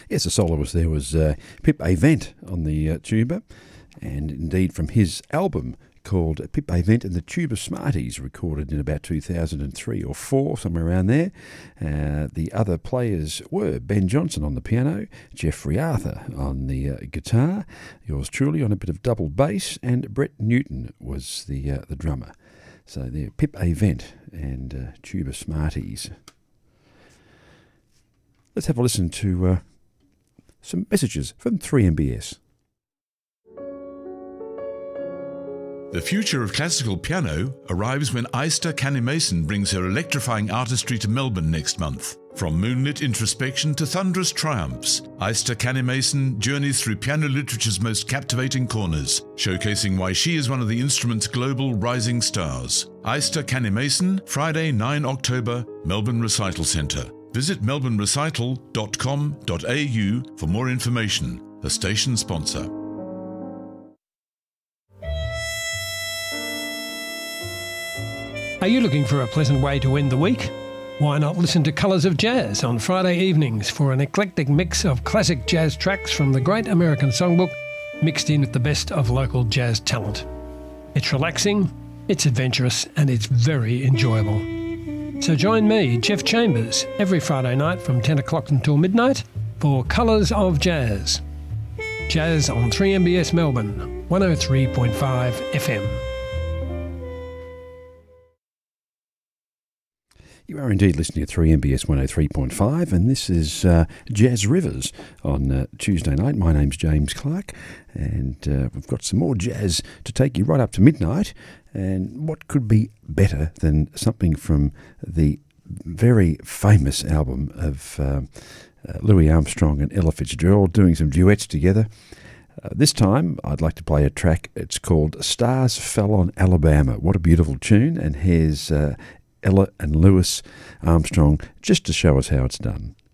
Yes, the soloist there was Pip Avent on the tuba, and indeed from his album called Pip Avent and the Tuba Smarties, recorded in about 2003 or 4, somewhere around there. The other players were Ben Johnson on the piano, Jeffrey Arthur on the guitar, yours truly on a bit of double bass, and Brett Newton was the drummer. So there, Pip Avent and Tuba Smarties. Let's have a listen to some messages from 3MBS. The future of classical piano arrives when Aista Canny-Mason brings her electrifying artistry to Melbourne next month. From moonlit introspection to thunderous triumphs, Aista Canny-Mason journeys through piano literature's most captivating corners, showcasing why she is one of the instrument's global rising stars. Aista Canny-Mason, Friday, 9 October, Melbourne Recital Centre. Visit melbournerecital.com.au for more information. A station sponsor. Are you looking for a pleasant way to end the week? Why not listen to Colours of Jazz on Friday evenings for an eclectic mix of classic jazz tracks from the Great American Songbook mixed in with the best of local jazz talent. It's relaxing, it's adventurous, and it's very enjoyable. So join me, Jeff Chambers, every Friday night from 10 o'clock until midnight for Colours of Jazz. Jazz on 3MBS Melbourne, 103.5 FM. You are indeed listening to 3MBS 103.5, and this is Jazz Rivers on Tuesday night. My name's James Clark, and we've got some more jazz to take you right up to midnight. And what could be better than something from the very famous album of Louis Armstrong and Ella Fitzgerald doing some duets together. This time, I'd like to play a track. It's called Stars Fell on Alabama. What a beautiful tune, and here's Ella and Louis Armstrong just to show us how it's done.